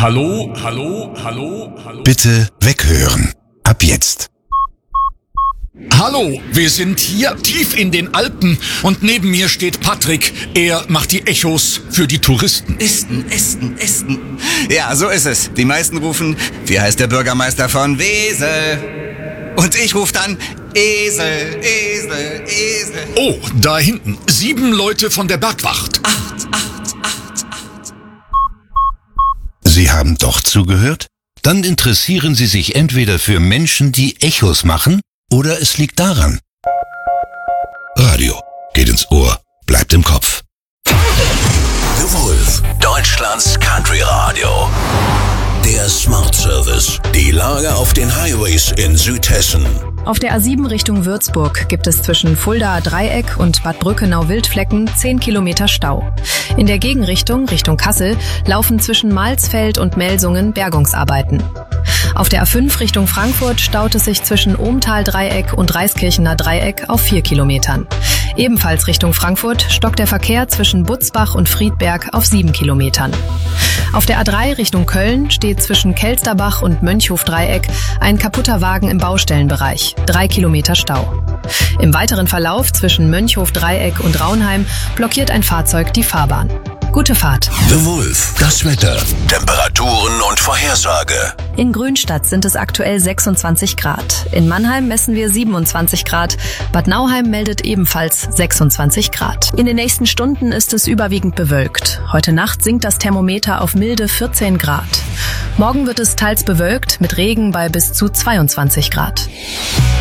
Hallo, hallo, hallo, hallo. Bitte weghören. Ab jetzt. Hallo, wir sind hier tief in den Alpen und neben mir steht Patrick. Er macht die Echos für die Touristen. Esten. Ja, so ist es. Die meisten rufen, wie heißt der Bürgermeister von Wesel? Und ich rufe dann, Esel. Oh, da hinten. 7 Leute von der Bergwacht. Sie haben doch zugehört? Dann interessieren Sie sich entweder für Menschen, die Echos machen, oder es liegt daran. Radio geht ins Ohr, bleibt im Kopf. The Wolf, Deutschlands Country Radio. Der Smart Service. Die Lage auf den Highways in Südhessen. Auf der A7 Richtung Würzburg gibt es zwischen Fuldaer Dreieck und Bad Brückenau-Wildflecken 10 Kilometer Stau. In der Gegenrichtung, Richtung Kassel, laufen zwischen Malsfeld und Melsungen Bergungsarbeiten. Auf der A5 Richtung Frankfurt staut es sich zwischen Ohmtal-Dreieck und Reiskirchener Dreieck auf 4 Kilometern. Ebenfalls Richtung Frankfurt stockt der Verkehr zwischen Butzbach und Friedberg auf 7 Kilometern. Auf der A3 Richtung Köln steht zwischen Kelsterbach und Mönchhof-Dreieck ein kaputter Wagen im Baustellenbereich, 3 Kilometer Stau. Im weiteren Verlauf zwischen Mönchhof-Dreieck und Raunheim blockiert ein Fahrzeug die Fahrbahn. Gute Fahrt. The Wolf, das Wetter, Temperaturen und Vorhersage. In Grünstadt sind es aktuell 26 Grad. In Mannheim messen wir 27 Grad. Bad Nauheim meldet ebenfalls 26 Grad. In den nächsten Stunden ist es überwiegend bewölkt. Heute Nacht sinkt das Thermometer auf milde 14 Grad. Morgen wird es teils bewölkt mit Regen bei bis zu 22 Grad.